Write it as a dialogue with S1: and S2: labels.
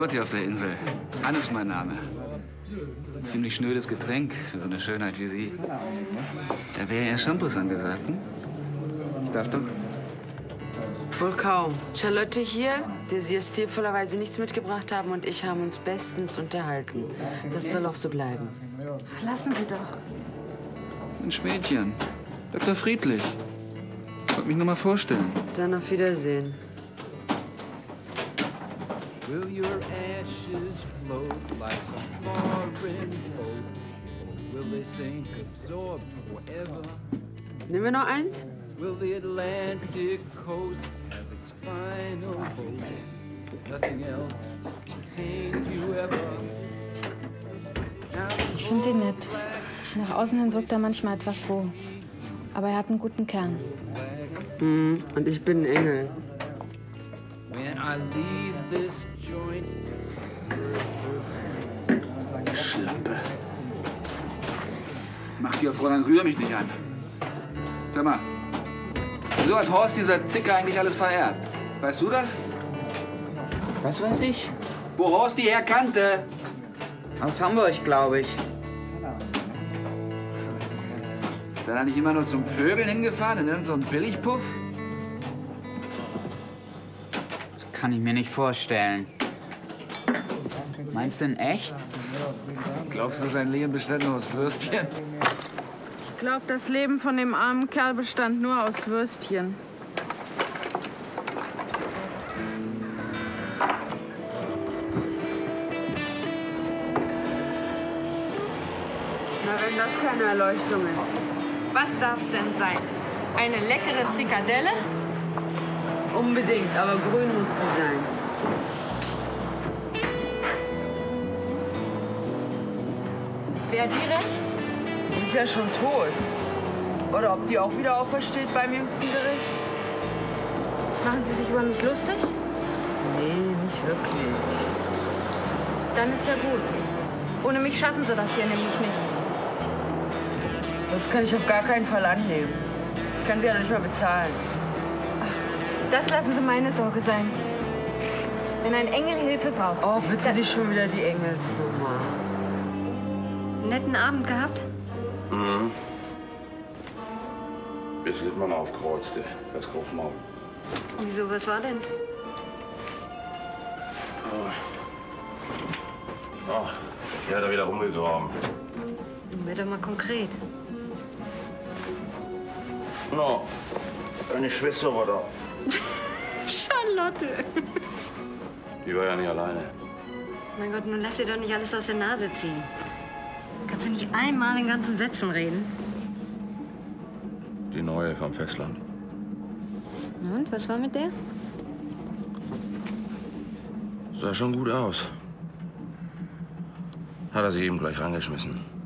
S1: Gott hier auf der Insel. Hannes mein Name. Ziemlich schnödes Getränk für so eine Schönheit wie Sie. Da wäre ja Shampoos angesagt, hm? Ich darf doch?
S2: Wohl kaum. Charlotte hier, der Sie stilvollerweise nichts mitgebracht haben, und ich haben uns bestens unterhalten. Das soll auch so bleiben.
S3: Lassen Sie doch.
S1: Mensch, Mädchen. Dr. Friedlich. Ich wollte mich nur mal vorstellen.
S2: Dann auf Wiedersehen.
S4: Will your ashes float like some foreign boat? Or will they sink absorbed forever?
S2: Nehmen wir noch eins?
S4: Will the Atlantic coast have its final vote? Nothing else will tame you ever.
S3: Ich finde ihn nett. Nach außen hin wirkt er manchmal etwas roh. Aber er hat einen guten Kern.
S2: Und ich bin ein Engel.
S4: When I leave this joint.
S1: Schlampe. Mach dir vor, dann rühr mich nicht an. Sag mal, wieso hat Horst dieser Zicke eigentlich alles vererbt? Weißt du das?
S5: Was weiß ich?
S1: Wo Horst die herkannte?
S5: Aus Hamburg, glaube ich.
S1: Ist er da nicht immer nur zum Vögeln hingefahren in irgendeinen so einen Billigpuff?
S5: Das kann ich mir nicht vorstellen. Meinst du denn echt?
S1: Glaubst du, sein Leben bestand nur aus Würstchen?
S6: Ich glaube, das Leben von dem armen Kerl bestand nur aus Würstchen.
S2: Na, wenn das keine Erleuchtung ist.
S6: Was darf's denn sein? Eine leckere Frikadelle?
S2: Unbedingt, aber grün muss sie sein.
S6: Wer die recht?
S2: Die ist ja schon tot. Oder ob die auch wieder aufersteht beim jüngsten Gericht?
S6: Machen Sie sich über mich lustig?
S2: Nee, nicht wirklich.
S6: Dann ist ja gut. Ohne mich schaffen Sie das hier nämlich nicht.
S2: Das kann ich auf gar keinen Fall annehmen. Ich kann sie ja noch nicht mal bezahlen.
S6: Das lassen Sie meine Sorge sein. Wenn ein Engel Hilfe braucht.
S2: Oh, bitte nicht schon wieder die Engelsnummer.
S3: Netten Abend gehabt?
S7: Mhm. Bis Littmann aufkreuzte, das Großmaul.
S3: Wieso, was war denn?
S7: Oh, hier hat er wieder rumgegraben.
S3: Werd doch mal konkret.
S7: No, deine Schwester war da.
S6: Charlotte.
S7: Die war ja nicht alleine.
S3: Mein Gott, nun lass dir doch nicht alles aus der Nase ziehen. Kannst du nicht einmal in ganzen Sätzen reden?
S7: Die neue vom Festland.
S3: Und, was war mit der?
S7: Sah schon gut aus. Hat er sie eben gleich reingeschmissen.